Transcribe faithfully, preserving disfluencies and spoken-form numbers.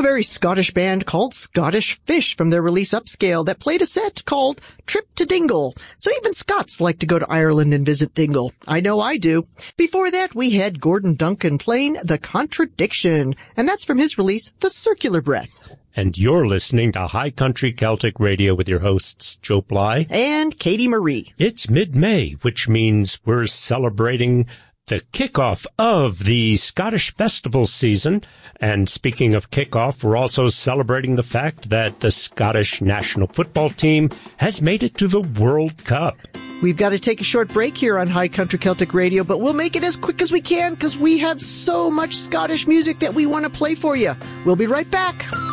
a very Scottish band called Scottish Fish from their release Upscale that played a set called Trip to Dingle. So even Scots like to go to Ireland and visit Dingle. I know I do. Before that, we had Gordon Duncan playing The Contradiction, and that's from his release The Circular Breath. And you're listening to High Country Celtic Radio with your hosts, Joe Bly and Katie Marie. It's mid-May, which means we're celebrating the kickoff of the Scottish festival season. And speaking of kickoff, we're also celebrating the fact that the Scottish national football team has made it to the World Cup. We've got to take a short break here on High Country Celtic Radio, but we'll make it as quick as we can because we have so much Scottish music that we want to play for you. We'll be right back.